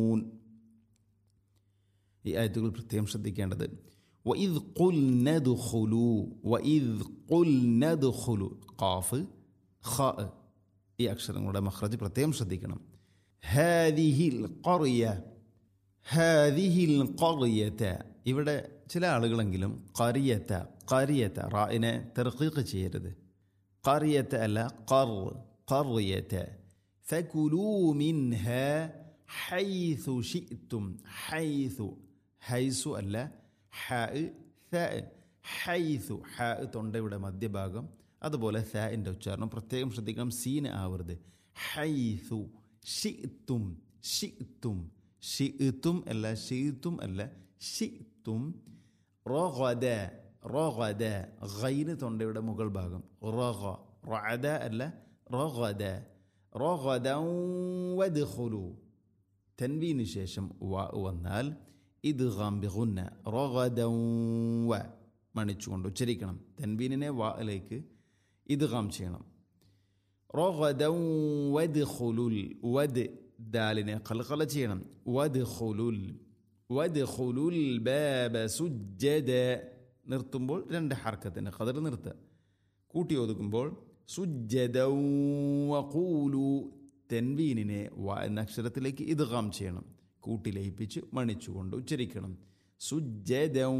ഈ ആയത്തുകൾ പ്രത്യേകം ശ്രദ്ധിക്കേണ്ടത് വഇദ് ഖുൽനാ ദുഖുലൂ വഇദ് ഖുൽനാ ദുഖുലൂ ഖാഫ് ഖാ ഈ അക്ഷരങ്ങളുടെ മഖ്റജ് പ്രത്യേകം ശ്രദ്ധിക്കണം. ഹാദിഹിൽ ഖറിയ ഹാദിഹിൽ ഖറിയത ഇവിടെ ചില ആളുകളെങ്കിലും ഖറിയത റായിനെ തർഖീഖ് ചെയ്യരുത്. ഖറിയത അല്ല ഖറിയത. ഫകുലൂ മിൻഹാ ഹൈസു ശിഅ്തും ഹൈസു അല്ല ഹൈസു തൊണ്ടയുടെ മധ്യഭാഗം, അതുപോലെ ൻ്റെ ഉച്ചാരണം പ്രത്യേകം ശ്രദ്ധിക്കണം. സീന് ആവരുത്. ഹൈസു ശിഅ്തും ഷിഅ്തും അല്ല ഷിഅ്തും. റഗദ ഗൈന് തൊണ്ടയുടെ മുകൾ ഭാഗം. റഅദ അല്ല റഗദൻ വദ്ഖുലു. തൻവീന് ശേഷം വ വന്നാൽ ഇദ്ഗാം ബിഗുന്ന റഗദൻ വ മണിച്ചുകൊണ്ട് ഉച്ചരിക്കണം. തൻവീനിനെ വയിലേക്ക് ഇദ്ഗാം ചെയ്യണം. റഗദൻ വദ്ഖുലുൽ വദ് ദാലിനെ ഖൽഖല ചെയ്യണം. വദ്ഖുലുൽ ബാബ സുജ്ജദ നിർത്തുമ്പോൾ 2 ഹർക്കത്തിൻ്റെ ഖദർ നിർത്തുക. കൂട്ടി ഒതുക്കുമ്പോൾ സുജ്ജദൻ വഖൂലു തൻവീനിനെ വ എന്ന അക്ഷരത്തിലേക്ക് ഇദ്ഗാം ചെയ്യണം. കൂട്ടി ലയിപ്പിച്ച് മണിച്ചുകൊണ്ട് ഉച്ചരിക്കണം. സുജ്ജദൻ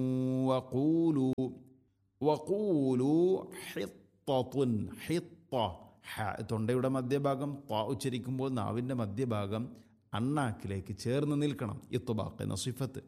വഖൂലു ഹിത്തത്തുൻ തൊണ്ടയുടെ മധ്യഭാഗം ഉച്ചരിക്കുമ്പോൾ നാവിൻ്റെ മധ്യഭാഗം അണ്ണാക്കിലേക്ക് ചേർന്ന് നിൽക്കണം. ഇത്ബാഖ് എന്ന സിഫത്ത്.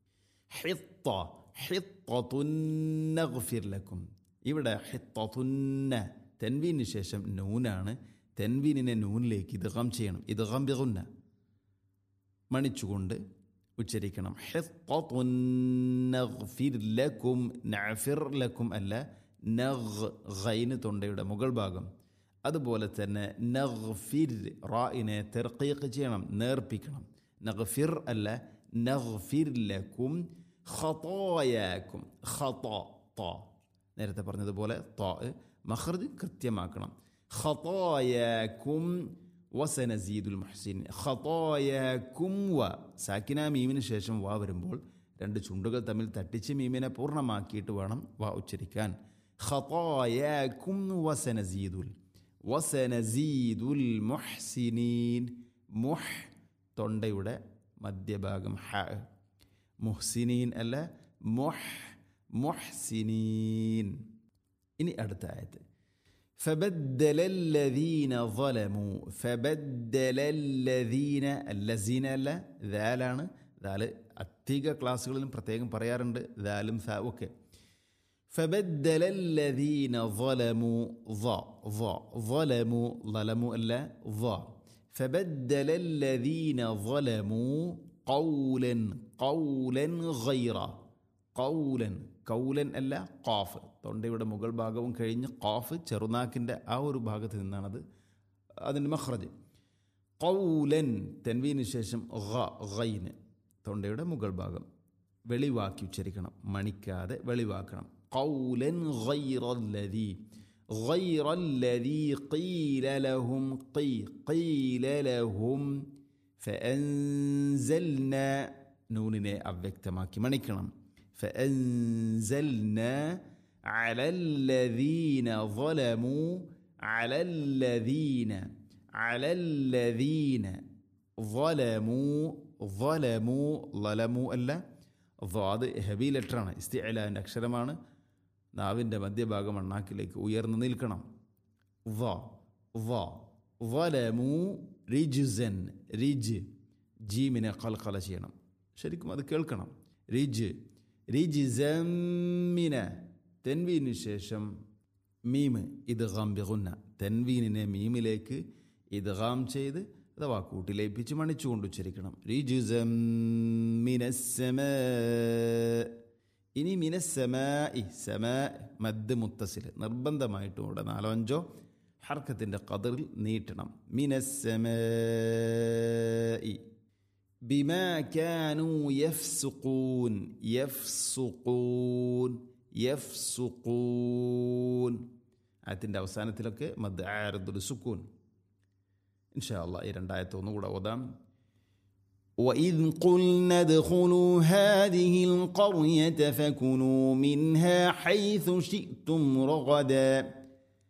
ഹിത്തത്തുൻ നഗ്ഫിർ ലക്കും. ഇവിടെ ഹിത്തത്തുന്ന തൻവീന് ശേഷം നൂനാണ്. തൻവീനിനെ നൂനിലേക്ക് ഇദ്ഗാം ചെയ്യണം. ഇദ്ഗാം ബിഗുന്ന മണിച്ചുകൊണ്ട് ഉച്ചരിക്കണം. ഹിത്തത്തുൻ നഗ്ഫിർ ലക്കും. നഅഫിർ ലക്കും അല്ല ഗൈന് തൊണ്ടയുടെ മുകൾ ഭാഗം. അതുപോലെ തന്നെ നഗ്ഫിർ റായിനെ തർഖീഖ് ചെയ്യണം, നേർപ്പിക്കണം. നഗ്ഫിർ അല്ല നഗ്ഫിർ ലക്കും ഖതായാക്കും. നേരത്തെ പറഞ്ഞതുപോലെ മഖ്റജ് കൃത്യമാക്കണം. ഖതായാക്കും വസനസീദുൽ മുഹ്സിനീൻ. ഖതായാക്കും വ സാക്കിന മീമിന് ശേഷം വ വരുമ്പോൾ 2 ചുണ്ടുകൾ തമ്മിൽ തട്ടിച്ച് മീമിനെ പൂർണ്ണമാക്കിയിട്ട് വേണം വ ഉച്ചരിക്കാൻ. ഖതായാക്കും വസനസീദുൽ മുഹ്സിനീൻ. തൊണ്ടയുടെ മധ്യഭാഗം ഹ. മുഹ്സിനീൻ അല്ല മുഹ്സിനീൻ. ഇനി അടുത്ത ആയത്ത് فبدل الذين ظلموا الذين അല്ല ദാലാണ്. ദാല് അധിക ക്ലാസ്സുകളിലും പ്രത്യേകം പറയാറുണ്ട്. ദാലും ഒക്കെ. فبدل الذين ظلموا ظلموا അല്ല فبدل الذين ظلموا قولا غيره കൗലൻ അല്ല ഖാഫ്. തൊണ്ടയുടെ മുകൾ ഭാഗവും കഴിഞ്ഞ് ഖാഫ് ചെറുനാക്കിൻ്റെ ആ ഒരു ഭാഗത്ത് നിന്നാണത് അതിൻ്റെ മഖ്റജ്. ഖൗലൻ തൻവീന് ശേഷം ഗൈന് തൊണ്ടയുടെ മുകൾ ഭാഗം വെളിവാക്കി ഉച്ചരിക്കണം, മണിക്കാതെ വെളിവാക്കണം. ഖൗലൻ ഗൈറല്ലദീ ഖീല ലഹും ഫഅൻസൽനാ നൂനിനെ അവ്യക്തമാക്കി മണിക്കണം. فأنزلنا على الذين ظلموا على الذين ظلموا അല്ല ضاد ഹെവി ലെറ്ററാണ്. ഇസ്തിഅലാൻ്റെ അക്ഷരമാണ്. നാവിൻ്റെ മധ്യഭാഗം അണ്ണാക്കിലേക്ക് ഉയർന്നു നിൽക്കണം. ظلموا റിജ്സൻ ജീമിനെ ഖൽഖല ചെയ്യണം. ശരിക്കും അത് കേൾക്കണം. റിജ്സമ്മിന തൻവീന് ശേഷം മീമ് ഇദ്ഗാം ബിഗുന്ന. തൻവീനിനെ മീമിലേക്ക് ഇദ്ഗാം ചെയ്ത് അഥവാ കൂട്ടിലേപ്പിച്ച് മണിച്ചുകൊണ്ട് ഉച്ചരിക്കണം. റിജ്സം മിനസ്സമാ. ഇനി മിനസ്സമാഇ മദ് മുത്തസിൽ നിർബന്ധമായിട്ടും ഇവിടെ 4-5 ഹർക്കത്തിൻ്റെ ഖദറിൽ നീട്ടണം. മിനസ്സമാഇ ബിമാ കാനൂ യഫ്സുഖൂൻ അതിൻ്റെ അവസാനത്തിലൊക്കെ മദ് ആരിദുൽ സുക്കൂൻ. ഇൻഷാ അല്ലാഹ് ഈ 2 ആയത്ത് ഒന്നുകൂടെ ഓതാം. وإذ قلنا ادخلوا هذه القرية فكلوا منها حيث شئتم رغدا